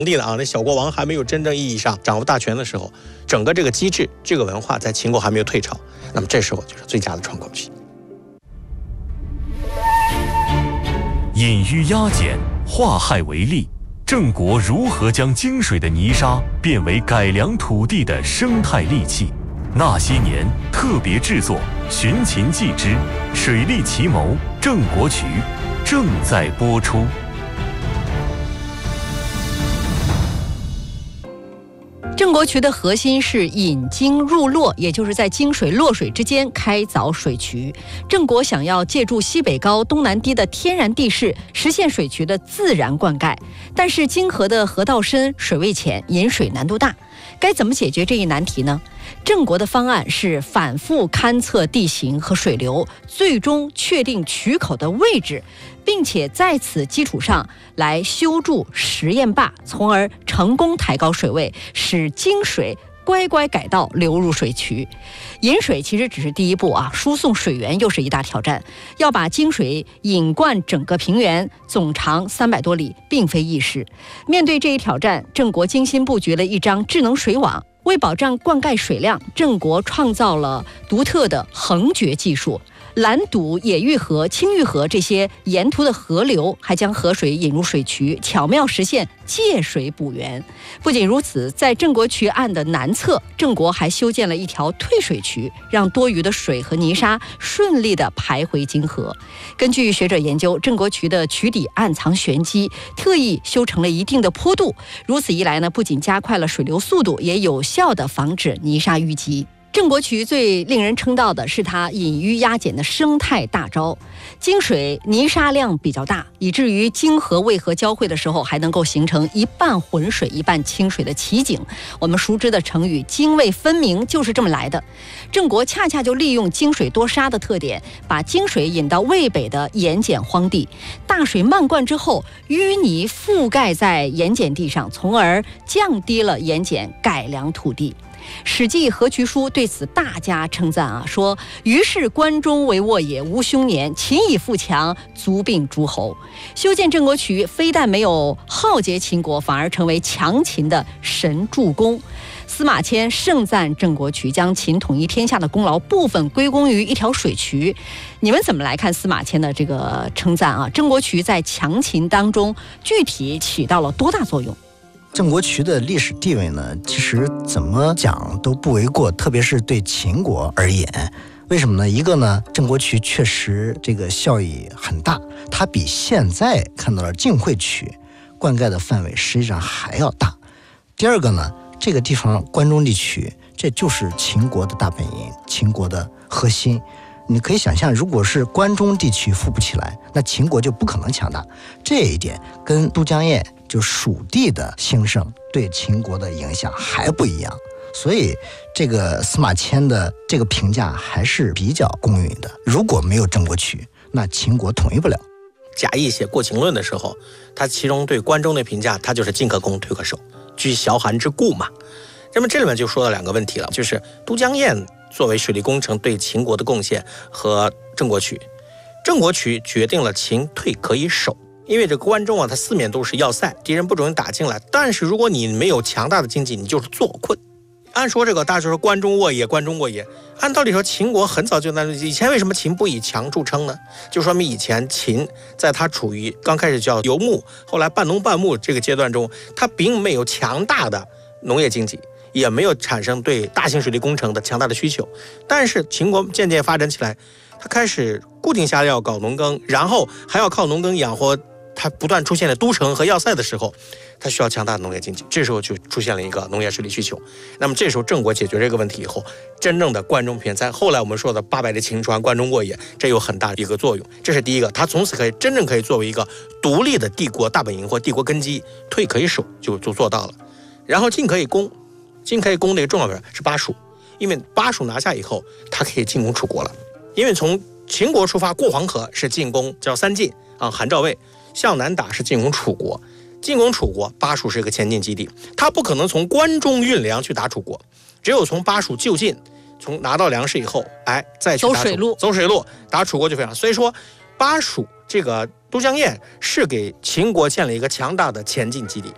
帝的那小国王还没有真正意义上掌握大权的时候，整个这个机制、这个文化在秦国还没有退潮，那么这时候就是最佳的窗口期。 隐于压简，化害为利，郑国如何将精水的泥沙变为改良土地的生态利器？那些年特别制作《寻秦记之水利奇谋郑国渠》正在播出。 郑国渠的核心是引经入洛，也就是在经水洛水之间开凿水渠。郑国想要借助西北高东南低的天然地势，实现水渠的自然灌溉，但是泾河的河道深，水位浅，引水难度大。该怎么解决这一难题呢？郑国的方案是反复勘测地形和水流，最终确定渠口的位置，并且在此基础上来修筑实验坝，从而成功抬高水位，使泾水乖乖改道流入水渠。引水其实只是第一步输送水源又是一大挑战。要把泾水引灌整个平原，总长300多里，并非易事。面对这一挑战，郑国精心布局了一张智能水网。为保障灌溉水量，郑国创造了独特的横决技术，拦堵野玉河、青玉河这些沿途的河流，还将河水引入水渠，巧妙实现借水补源。不仅如此，在郑国渠岸的南侧，郑国还修建了一条退水渠，让多余的水和泥沙顺利地排回泾河。根据学者研究，郑国渠的渠底暗藏玄机，特意修成了一定的坡度。如此一来呢，不仅加快了水流速度，也有效地防止泥沙淤积。郑国渠最令人称道的是它隐于压简的生态大招。泾水泥沙量比较大，以至于泾河渭河交汇的时候，还能够形成一半浑水一半清水的奇景。我们熟知的成语泾渭分明就是这么来的。郑国恰恰就利用泾水多沙的特点，把泾水引到渭北的盐碱荒地，大水漫灌之后，淤泥覆盖在盐碱地上，从而降低了盐碱，改良土地。《史记·河渠书》对此大加称赞说：“于是关中为沃也，无凶年，秦以富强，足并诸侯。”修建郑国渠，非但没有浩劫秦国，反而成为强秦的神助攻。司马迁盛赞郑国渠，将秦统一天下的功劳部分归功于一条水渠。你们怎么来看司马迁的这个称赞郑国渠在强秦当中具体起到了多大作用？ 郑国渠的历史地位呢，其实怎么讲都不为过，特别是对秦国而言。为什么呢？一个呢，郑国渠确实这个效益很大，它比现在看到的晋惠渠灌溉的范围实际上还要大。第二个呢，这个地方关中地区，这就是秦国的大本营，秦国的核心。你可以想象，如果是关中地区富不起来，那秦国就不可能强大。这一点跟都江堰就蜀地的兴盛对秦国的影响还不一样，所以这个司马迁的这个评价还是比较公允的。如果没有郑国渠，那秦国统一不了。 贾谊写《过秦论》的时候，他其中对关中的评价，他就是进可攻，退可守，居小寒之固嘛。那么这里面就说了2个问题了，就是都江堰作为水利工程对秦国的贡献和郑国渠。郑国渠决定了秦退可以守，因为这关中它4面都是要塞，敌人不准打进来。但是如果你没有强大的经济，你就是坐困。按说这个大家说关中沃也，关中沃也，按道理说秦国很早就在以前为什么秦不以强著称呢？就说明以前秦在它处于刚开始叫游牧，后来半农半牧这个阶段中，它并没有强大的农业经济，也没有产生对大型水利工程的强大的需求。但是秦国渐渐发展起来，它开始固定下来要搞农耕，然后还要靠农耕养活它不断出现的都城和要塞的时候，它需要强大的农业经济，这时候就出现了一个农业水利需求。那么这时候郑国解决这个问题以后，真正的关中平原，后来我们说的800里秦川、关中沃野，这有很大的一个作用。这是第一个，它从此真正可以作为一个独立的帝国大本营或帝国根基，退可以守就做到了。然后进可以攻，进可以攻的一个重要的是巴蜀，因为巴蜀拿下以后，它可以进攻楚国了。因为从秦国出发过黄河是进攻叫三晋韩赵魏，向南打是进攻楚国。进攻楚国，巴蜀是一个前进基地，他不可能从关中运粮去打楚国，只有从巴蜀就近，从拿到粮食以后，再去走水路打楚国就非常。所以说，巴蜀这个都江堰是给秦国建了一个强大的前进基地，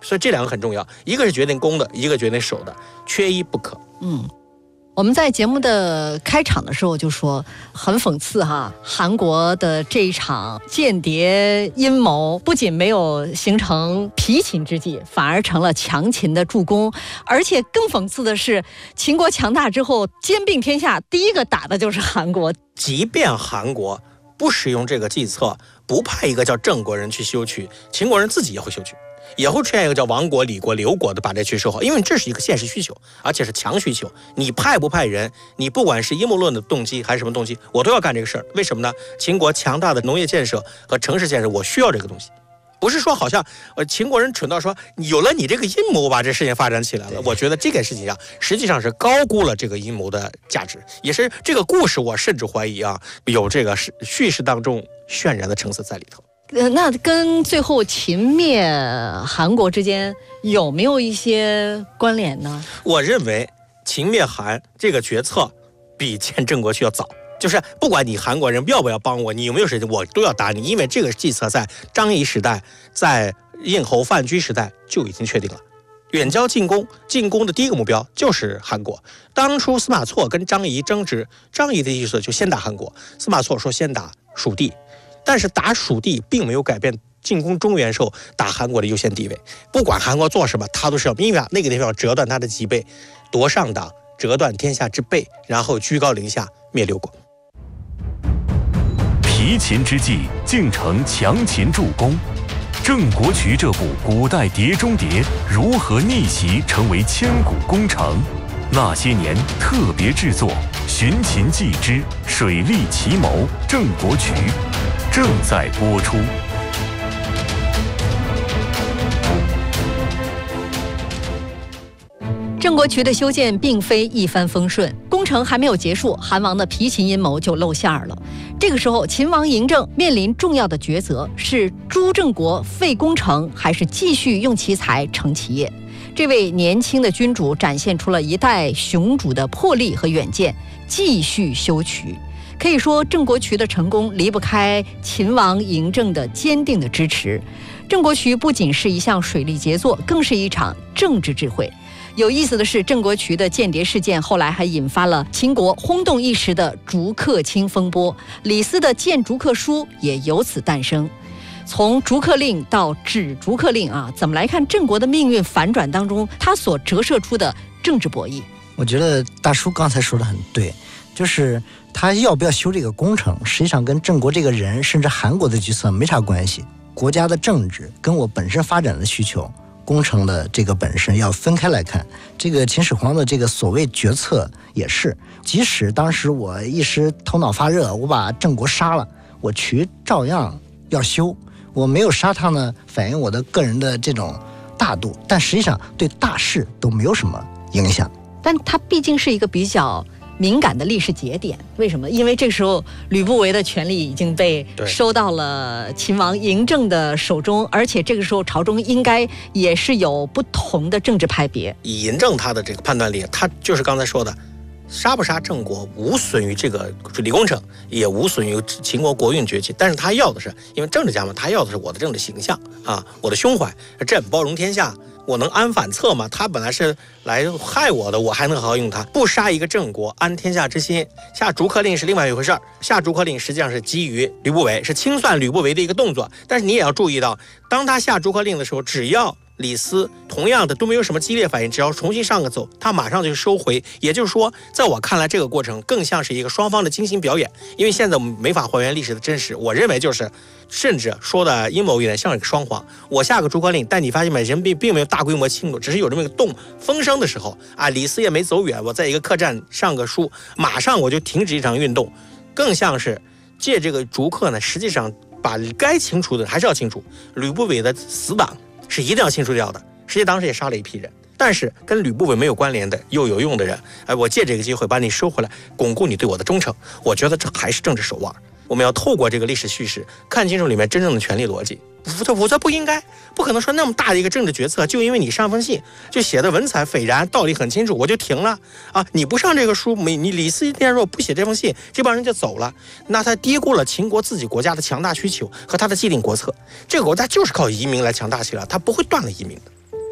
所以这两个很重要，一个是决定攻的，一个决定守的，缺一不可。 我们在节目的开场的时候就说，很讽刺哈，韩国的这一场间谍阴谋不仅没有形成疲秦之计，反而成了强秦的助攻。而且更讽刺的是，秦国强大之后兼并天下，第一个打的就是韩国。 即便韩国不使用这个计策，不派一个叫郑国人去修渠，秦国人自己也会修渠，也会出现一个叫王国、李国、刘国的把这渠修好，因为这是一个现实需求，而且是强需求。你派不派人，你不管是阴谋论的动机还是什么动机，我都要干这个事儿。为什么呢？秦国强大的农业建设和城市建设，我需要这个东西。不是说好像秦国人蠢到说有了你这个阴谋把这事情发展起来了。我觉得这个事情上实际上是高估了这个阴谋的价值，也是这个故事我甚至怀疑啊有这个叙事当中渲染的成色在里头。 那跟最后秦灭韩国之间有没有一些关联呢？ 我认为秦灭韩这个决策比建郑国渠要早。就是不管你韩国人要不要帮我，你有没有事情，我都要打你，因为这个计策在张仪时代，在应侯范雎时代就已经确定了。远交近攻，进攻的第一个目标就是韩国。当初司马错跟张仪争执，张仪的意思就先打韩国，司马错说先打蜀地，但是打蜀地并没有改变进攻中原时候打韩国的优先地位。不管韩国做什么，他都是要因为那个地方要折断他的脊背，夺上党，折断天下之背，然后居高临下灭六国。 疲秦之际，竟成强秦助攻。郑国渠这部古代碟中谍如何逆袭成为千古功成？那些年特别制作《寻秦记之水利奇谋郑国渠》正在播出。 郑国渠的修建并非一帆风顺，工程还没有结束，韩王的疲秦阴谋就露馅了。这个时候，秦王嬴政面临重要的抉择：是诛郑国废工程，还是继续用其才成其业？这位年轻的君主展现出了一代雄主的魄力和远见，继续修渠。可以说，郑国渠的成功离不开秦王嬴政的坚定的支持。郑国渠不仅是一项水利杰作，更是一场政治智慧。有意思的是，郑国渠的间谍事件后来还引发了秦国轰动一时的逐客卿风波，李斯的谏逐客书也由此诞生。从逐客令到止逐客令啊，怎么来看郑国的命运反转当中他所折射出的政治博弈？ 我觉得大叔刚才说的很对，就是他要不要修这个工程，实际上跟郑国这个人甚至韩国的决策没啥关系。国家的政治跟我本身发展的需求，工程的这个本身要分开来看。这个秦始皇的这个所谓决策也是，即使当时我一时头脑发热，我把郑国杀了，我渠照样要修。我没有杀他呢，反映我的个人的这种大度，但实际上对大事都没有什么影响。 但它毕竟是一个比较敏感的历史节点，为什么？因为这个时候吕不韦的权力已经被收到了秦王嬴政的手中，而且这个时候朝中应该也是有不同的政治派别。 以嬴政他的这个判断力，他就是刚才说的，杀不杀郑国无损于这个水利工程，也无损于秦国国运崛起，但是他要的是，因为政治家嘛，他要的是我的政治形象啊，我的胸怀，朕包容天下，我能安反侧吗？他本来是来害我的，我还能好好用他？不杀一个郑国，安天下之心。下逐客令是另外一回事儿，下逐客令实际上是基于吕不韦，是清算吕不韦的一个动作。但是你也要注意到，当他下逐客令的时候，只要李斯同样的都没有什么激烈反应，只要重新上个走，他马上就收回。也就是说，在我看来，这个过程更像是一个双方的精心表演，因为现在我们没法还原历史的真实。我认为就是，甚至说的阴谋有点像一个双簧。我下个逐客令，但你发现没，人并没有大规模庆祝，只是有这么一个风声的时候啊，李斯也没走远，我在一个客栈上个书，马上我就停止一场运动，更像是借这个逐客呢，实际上把该清除的还是要清除，吕不韦的死党是一定要清除掉的。实际当时也杀了一批人，但是跟吕不韦没有关联的又有用的人，我借这个机会把你收回来，巩固你对我的忠诚。我觉得这还是政治手腕。我们要透过这个历史叙事，看清楚里面真正的权力逻辑。否则不应该，不可能说那么大的一个政治决策，就因为你上封信就写的文采斐然，道理很清楚，我就停了啊！你不上这个书，你李斯那时候不写这封信，这帮人就走了，那他低估了秦国自己国家的强大需求和他的既定国策。这个国家就是靠移民来强大起来，他不会断了移民的。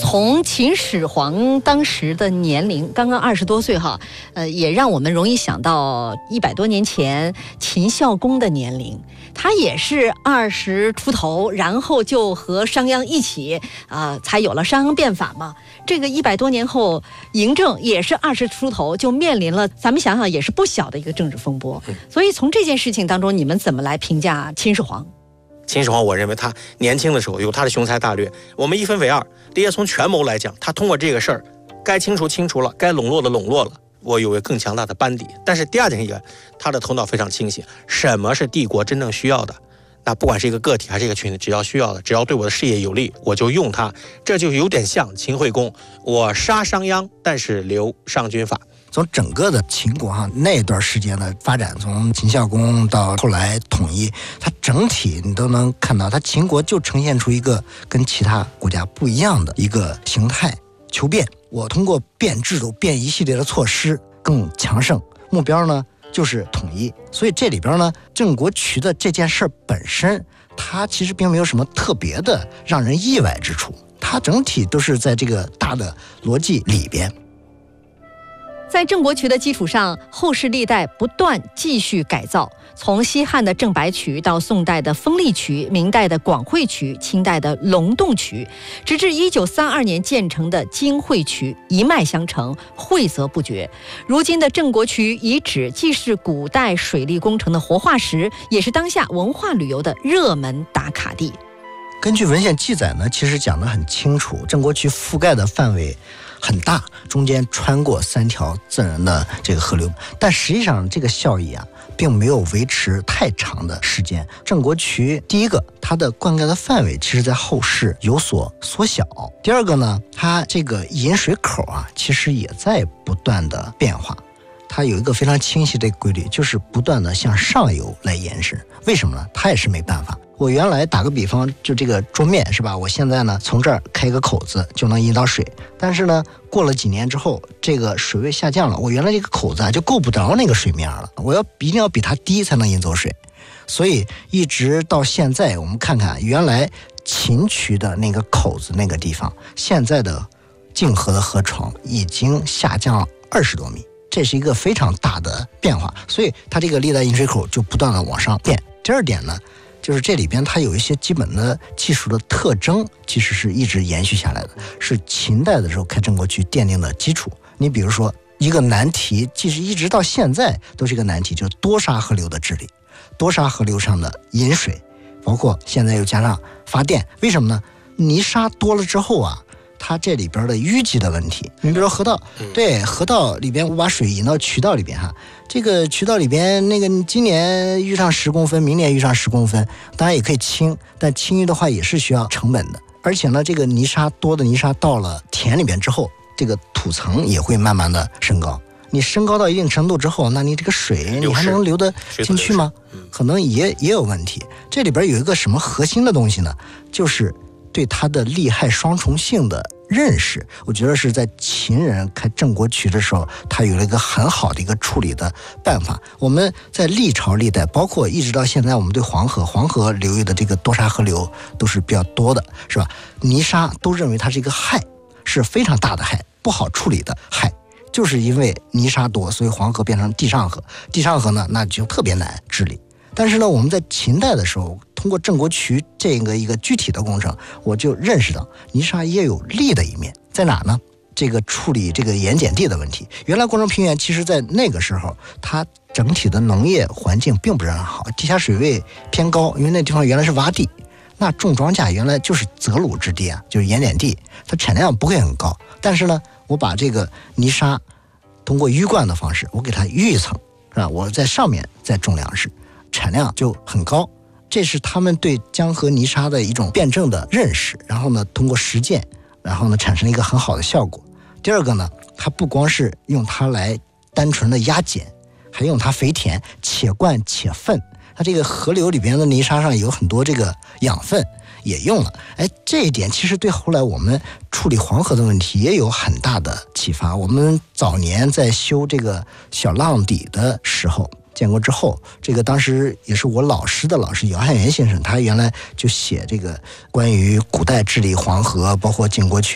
从秦始皇当时的年龄刚刚20多岁哈，也让我们容易想到100多年前秦孝公的年龄，他也是20出头，然后就和商鞅一起才有了商鞅变法嘛。这个100多年后，嬴政也是20出头，就面临了咱们想想也是不小的一个政治风波。所以从这件事情当中，你们怎么来评价秦始皇？ 秦始皇，我认为他年轻的时候有他的雄才大略，我们一分为二。第一，从权谋来讲，他通过这个事儿，该清除了，该笼络的笼络了，我有个更强大的班底。但是第二点一个，他的头脑非常清醒，什么是帝国真正需要的？那不管是一个个体还是一个群体，只要需要的，只要对我的事业有利，我就用它。这就有点像秦惠公，我杀商鞅，但是留商君法。 从整个的秦国那段时间的发展，从秦孝公到后来统一，它整体你都能看到，它秦国就呈现出一个跟其他国家不一样的一个形态，求变。我通过变制度、变一系列的措施更强盛，目标呢就是统一。所以这里边呢，郑国渠的这件事本身，它其实并没有什么特别的让人意外之处，它整体都是在这个大的逻辑里边。 在郑国渠的基础上，后世历代不断继续改造，从西汉的郑白渠到宋代的丰利渠、明代的广惠渠、清代的龙洞渠，直至1932年建成的金惠渠，一脉相承，惠泽不绝。如今的郑国渠遗址既是古代水利工程的活化石，也是当下文化旅游的热门打卡地。 根据文献记载呢，其实讲得很清楚，郑国渠覆盖的范围很大，中间穿过3条自然的这个河流，但实际上这个效益并没有维持太长的时间。郑国渠第一个，它的灌溉的范围其实在后世有所缩小；第二个呢，它这个引水口其实也在不断的变化。它有一个非常清晰的规律，就是不断的向上游来延伸。为什么呢？它也是没办法。我原来打个比方，就这个桌面是吧？我现在呢从这儿开一个口子就能引到水，但是呢过了几年之后，这个水位下降了，我原来这个口子就够不着那个水面了，我一定要比它低才能引走水。所以一直到现在，我们看看原来秦渠的那个口子那个地方，现在的泾河的河床已经下降了20多米。这是一个非常大的变化，所以它这个历代引水口就不断的往上变。第二点呢，就是这里边它有一些基本的技术的特征，其实是一直延续下来的，是秦代的时候开郑国渠奠定的基础。你比如说一个难题，其实一直到现在都是一个难题，就是多沙河流的治理，多沙河流上的引水，包括现在又加上发电。为什么呢？泥沙多了之后它这里边的淤积的问题，你比如说河道，对，河道里边我把水引到渠道里边这个渠道里边那个今年淤上10公分，明年淤上10公分，当然也可以清，但清淤的话也是需要成本的。而且呢，这个多的泥沙到了田里边之后，这个土层也会慢慢的升高。你升高到一定程度之后，那你这个水你还能流得进去吗？可能也有问题。这里边有一个什么核心的东西呢？就是对它的利害双重性的认识，我觉得是在秦人开郑国渠的时候，他有了一个很好的一个处理的办法。我们在历朝历代，包括一直到现在，我们对黄河流域的这个多沙河流都是比较多的，是吧？泥沙都认为它是一个害，是非常大的害，不好处理的害。就是因为泥沙多，所以黄河变成地上河，地上河呢，那就特别难治理。但是呢，我们在秦代的时候，通过郑国渠这个一个具体的工程，我就认识到泥沙也有利的一面，在哪呢？这个处理这个盐碱地的问题。原来关中平原其实在那个时候，它整体的农业环境并不是很好，地下水位偏高，因为那地方原来是洼地，那种庄稼原来就是泽鲁之地就是盐碱地，它产量不会很高。但是呢，我把这个泥沙通过淤灌的方式，我给它淤一层，是吧？我在上面再种粮食，产量就很高。这是他们对江河泥沙的一种辩证的认识，然后呢，通过实践，然后呢，产生一个很好的效果。第二个呢，它不光是用它来单纯的压碱，还用它肥田，且灌且粪。它这个河流里边的泥沙上有很多这个养分也用了，这一点其实对后来我们处理黄河的问题也有很大的启发。我们早年在修这个小浪底的时候，建国之后，这个当时也是我老师的老师姚汉元先生，他原来就写这个关于古代治理黄河，包括晋国渠